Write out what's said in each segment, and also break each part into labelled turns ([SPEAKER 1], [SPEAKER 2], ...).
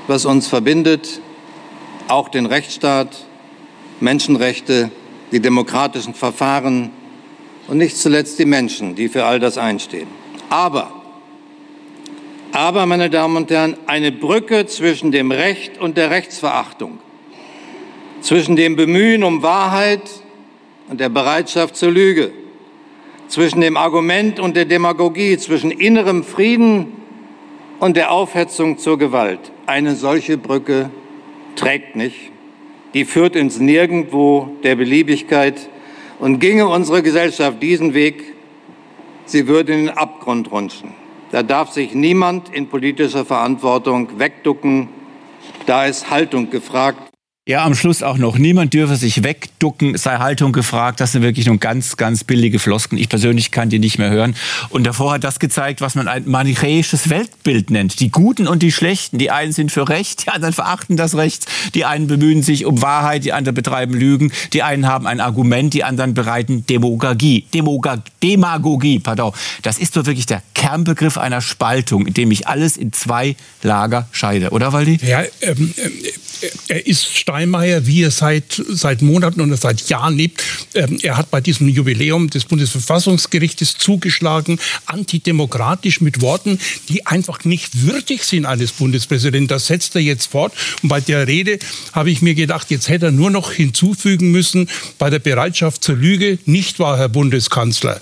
[SPEAKER 1] was uns verbindet, auch den Rechtsstaat, Menschenrechte, die demokratischen Verfahren und nicht zuletzt die Menschen, die für all das einstehen. Aber, meine Damen und Herren, eine Brücke zwischen dem Recht und der Rechtsverachtung, zwischen dem Bemühen um Wahrheit und der Bereitschaft zur Lüge, zwischen dem Argument und der Demagogie, zwischen innerem Frieden und der Aufhetzung zur Gewalt. Eine solche Brücke trägt nicht. Die führt ins Nirgendwo der Beliebigkeit. Und ginge unsere Gesellschaft diesen Weg, sie würde in den Abgrund rutschen. Da darf sich niemand in politischer Verantwortung wegducken. Da ist Haltung gefragt.
[SPEAKER 2] Ja, am Schluss auch noch. Niemand dürfe sich wegducken, sei Haltung gefragt. Das sind wirklich nur ganz, ganz billige Flosken. Ich persönlich kann die nicht mehr hören. Und davor hat das gezeigt, was man ein manichäisches Weltbild nennt. Die Guten und die Schlechten. Die einen sind für Recht, die anderen verachten das Recht. Die einen bemühen sich um Wahrheit, die anderen betreiben Lügen. Die einen haben ein Argument, die anderen bereiten Demagogie. Das ist doch wirklich der Kernbegriff einer Spaltung, in dem ich alles in zwei Lager scheide. Oder, Waldi?
[SPEAKER 3] Ja, er ist Steinmeier, wie er seit Monaten oder seit Jahren lebt. Er hat bei diesem Jubiläum des Bundesverfassungsgerichtes zugeschlagen, antidemokratisch mit Worten, die einfach nicht würdig sind eines Bundespräsidenten. Das setzt er jetzt fort. Und bei der Rede habe ich mir gedacht, jetzt hätte er nur noch hinzufügen müssen, bei der Bereitschaft zur Lüge, nicht wahr, Herr Bundeskanzler?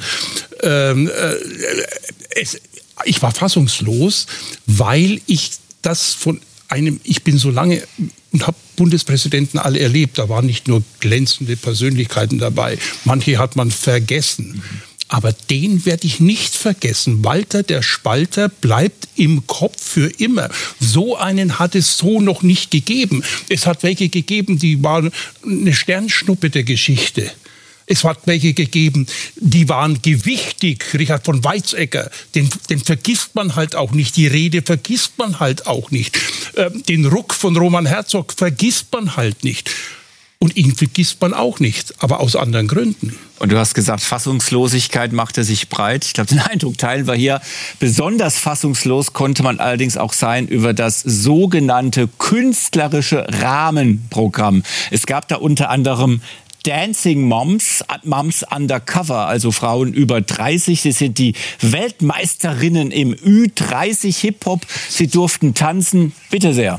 [SPEAKER 3] Ich war fassungslos, weil ich das ich bin so lange und habe Bundespräsidenten alle erlebt. Da waren nicht nur glänzende Persönlichkeiten dabei. Manche hat man vergessen. Aber den werde ich nicht vergessen. Walter der Spalter bleibt im Kopf für immer. So einen hat es so noch nicht gegeben. Es hat welche gegeben, die waren eine Sternschnuppe der Geschichte. Es hat welche gegeben, die waren gewichtig. Richard von Weizsäcker, den vergisst man halt auch nicht. Die Rede vergisst man halt auch nicht. Den Ruck von Roman Herzog vergisst man halt nicht. Und ihn vergisst man auch nicht, aber aus anderen Gründen.
[SPEAKER 2] Und du hast gesagt, Fassungslosigkeit machte sich breit. Ich glaube, den Eindruck teilen wir hier. Besonders fassungslos konnte man allerdings auch sein über das sogenannte künstlerische Rahmenprogramm. Es gab da unter anderem Dancing Moms Undercover, also Frauen über 30. Sie sind die Weltmeisterinnen im Ü30 Hip-Hop. Sie durften tanzen. Bitte sehr.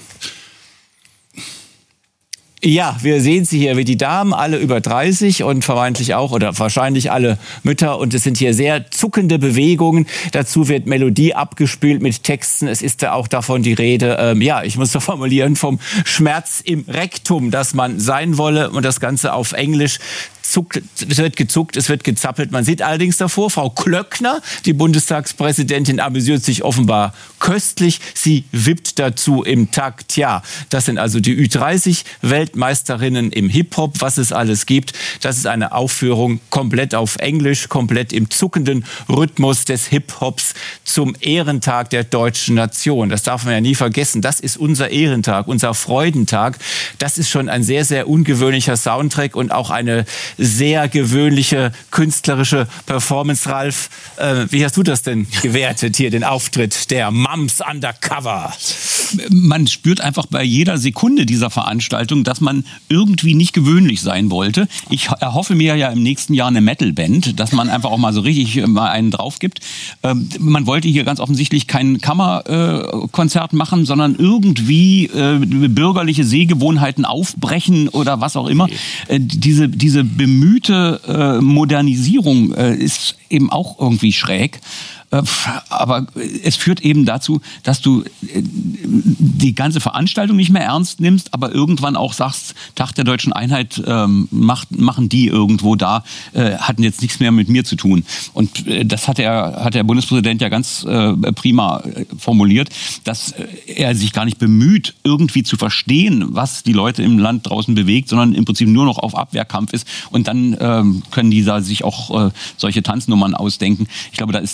[SPEAKER 2] Ja, wir sehen sie hier, wie die Damen, alle über 30 und vermeintlich auch oder wahrscheinlich alle Mütter. Und es sind hier sehr zuckende Bewegungen. Dazu wird Melodie abgespielt mit Texten. Es ist da auch davon die Rede, ich muss so formulieren, vom Schmerz im Rektum, dass man sein wolle. Und das Ganze auf Englisch. Es wird gezuckt, es wird gezappelt. Man sieht allerdings davor, Frau Klöckner, die Bundestagspräsidentin, amüsiert sich offenbar köstlich. Sie wippt dazu im Takt. Ja, das sind also die Ü30-Weltmeisterinnen im Hip-Hop, was es alles gibt. Das ist eine Aufführung komplett auf Englisch, komplett im zuckenden Rhythmus des Hip-Hops zum Ehrentag der deutschen Nation. Das darf man ja nie vergessen. Das ist unser Ehrentag, unser Freudentag. Das ist schon ein sehr, sehr ungewöhnlicher Soundtrack und auch eine sehr gewöhnliche künstlerische Performance. Ralf, wie hast du das denn gewertet hier, den Auftritt der Moms Undercover?
[SPEAKER 4] Man spürt einfach bei jeder Sekunde dieser Veranstaltung, dass man irgendwie nicht gewöhnlich sein wollte. Ich erhoffe mir ja im nächsten Jahr eine Metal-Band, dass man einfach auch mal so richtig mal einen drauf gibt. Man wollte hier ganz offensichtlich kein Kammerkonzert machen, sondern irgendwie bürgerliche Sehgewohnheiten aufbrechen oder was auch immer. Diese bemühte Modernisierung ist eben auch irgendwie schräg. Aber es führt eben dazu, dass du die ganze Veranstaltung nicht mehr ernst nimmst, aber irgendwann auch sagst, Tag der deutschen Einheit machen die irgendwo da, hatten jetzt nichts mehr mit mir zu tun. Und das hat der Bundespräsident ja ganz prima formuliert, dass er sich gar nicht bemüht, irgendwie zu verstehen, was die Leute im Land draußen bewegt, sondern im Prinzip nur noch auf Abwehrkampf ist. Und dann können die da sich auch solche Tanznummern ausdenken. Ich glaube, da ist Bremen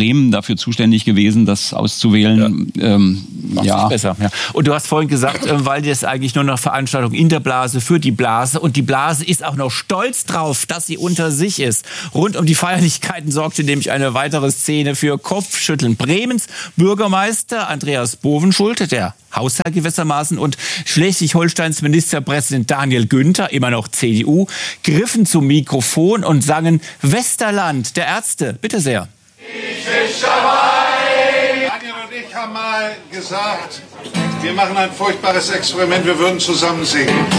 [SPEAKER 4] Bremen dafür zuständig gewesen, das auszuwählen.
[SPEAKER 2] Ja. Besser, ja. Und du hast vorhin gesagt, weil das eigentlich nur noch Veranstaltung in der Blase für die Blase und die Blase ist auch noch stolz drauf, dass sie unter sich ist. Rund um die Feierlichkeiten sorgte nämlich eine weitere Szene für Kopfschütteln. Bremens Bürgermeister Andreas Bovenschulte, der Hausherr gewissermaßen, und Schleswig-Holsteins Ministerpräsident Daniel Günther, immer noch CDU, griffen zum Mikrofon und sangen Westerland der Ärzte. Bitte sehr.
[SPEAKER 5] Daniel und ich haben mal gesagt, wir machen ein furchtbares Experiment, wir würden zusammen singen.